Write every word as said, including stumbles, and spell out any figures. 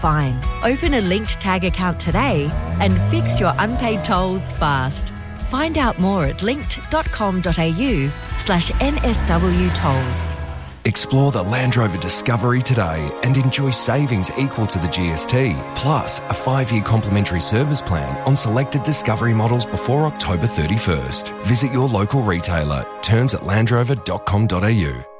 Fine. Open a linked tag account today and fix your unpaid tolls fast. Find out more at linkt.com.au slash NSW tolls. Explore the Land Rover Discovery today and enjoy savings equal to the G S T, plus a five-year complimentary service plan on selected Discovery models before October thirty-first. Visit your local retailer. Terms at land rover dot com dot a u.